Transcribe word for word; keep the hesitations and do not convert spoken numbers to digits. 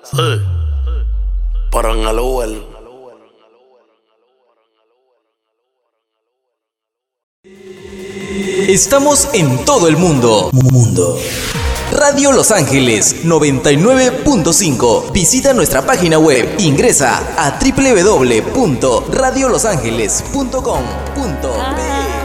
Sí, para en el Uber. Estamos en todo el mundo. Mundo. Radio Los Ángeles noventa y nueve punto cinco. Visita nuestra página web. Ingresa a doble u doble u doble u punto radio los ángeles punto com punto be.